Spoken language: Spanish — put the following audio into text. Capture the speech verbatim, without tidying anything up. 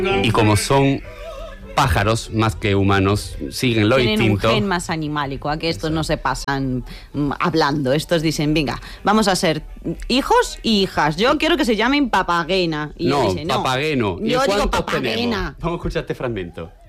Y como son pájaros más que humanos, siguen lo Tienen instinto. un gen más animálico, a que estos no se pasan mm, hablando. Estos dicen, venga, vamos a ser hijos y hijas. Yo quiero que se llamen Papagena. Y No, ella dice, no, Papageno. ¿Y yo digo cuántos Papagena. tenemos? Vamos a escuchar este fragmento.